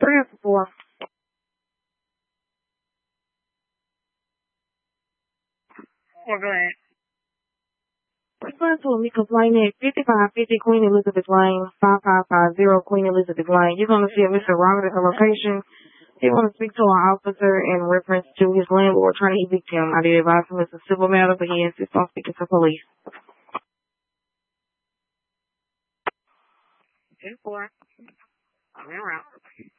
304. Well, go ahead. Respond to a complaint at 5550 Queen Elizabeth Lane, 5550 Queen Elizabeth Lane. You're going to see a Mr. Robert at her location. He wants to speak to an officer in reference to his landlord trying to evict him. I did advise him it's a civil matter, but he insists on speaking to police. 10-4. I'm in route.